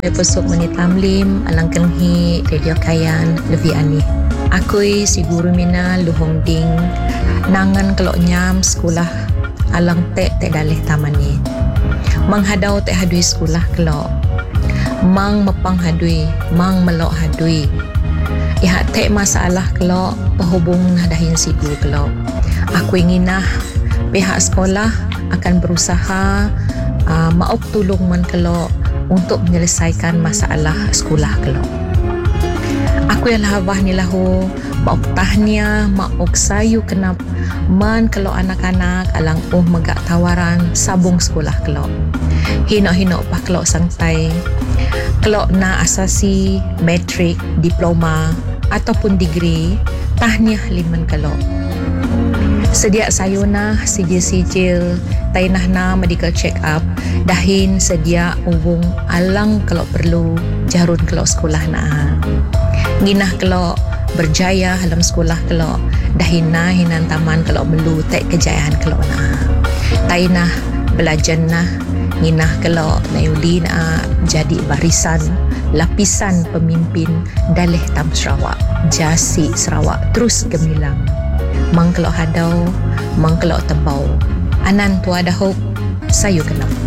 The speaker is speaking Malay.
Pusok Menit Tamlim, Alang Kelenghi, Radio Kayan, Levi Ani. Akui si guru mina luhong ding, nangan kelok nyam sekolah, alang tek dalih taman ni. Menghadau tek hadui sekolah kelok. Mang mepang hadui, mang melok hadui. Iha tek masalah kelok, penghubung dahin si guru kelok. Aku ingin pihak sekolah akan berusaha mauk tolong man kelok untuk menyelesaikan masalah sekolah kelok. Aku yang lahabah ni lahu mauk tahniah, mauk sayu kenap man kelok anak-anak alang megak tawaran sabung sekolah kelok. Hinok-hinok pa kelok sangtai. Kelok na asasi metrik, diploma ataupun degree, tahniah liman kelok. Sedia sayuna sijil-sijil tainah na medical check up dahin sedia hubung alang kalau perlu jarun kelok sekolah na. Nginah kelok berjaya dalam sekolah kelok dahin na hinan taman kelok melu tek kejayaan kelok na. Tainah belajar na nginah kelok nayuli na jadi barisan lapisan pemimpin dalih tam Sarawak, jasi Sarawak terus gemilang. Mang kelok hadau, mang kelok tebau. Anan tua dahuk, sayu kenap.